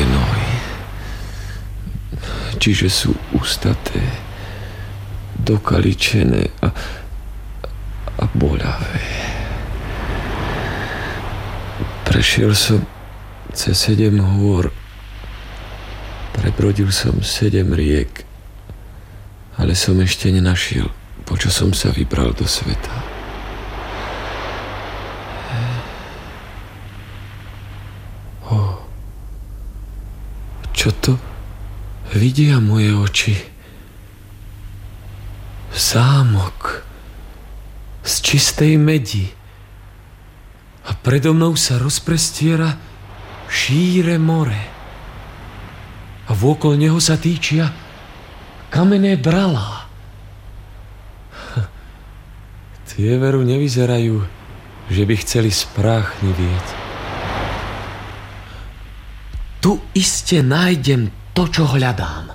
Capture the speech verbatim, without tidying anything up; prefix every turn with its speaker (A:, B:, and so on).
A: nohy. Čiže sú ustaté, dokaličené a, a boľavé. Prešiel som cez sedem hôr, prebrodil som sedem riek, ale som ešte nenašiel, po čo som sa vybral do sveta. Oh, čo to vidia moje oči? Zámok z čistej medi a predo mnou sa rozprestiera šíre more a vôkol neho sa týčia kamenné bralá. Tie veru nevyzerajú, že by chceli spráchnivieť. Tu iste nájdem to, čo hľadám.